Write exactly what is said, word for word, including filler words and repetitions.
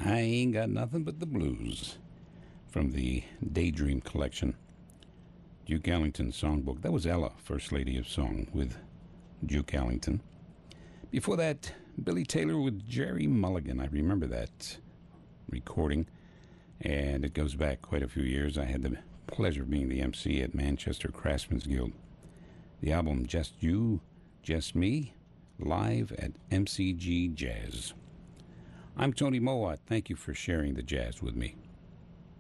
I Ain't Got Nothing But the Blues from the Daydream collection, Duke Ellington songbook. That was Ella, First Lady of Song, with Duke Ellington. Before that, Billy Taylor with Jerry Mulligan. I remember that recording, and it goes back quite a few years. I had the pleasure of being the M C at Manchester Craftsman's Guild. The album Just You, Just Me, live at M C G Jazz. I'm Tony Mowat. Thank you for sharing the jazz with me.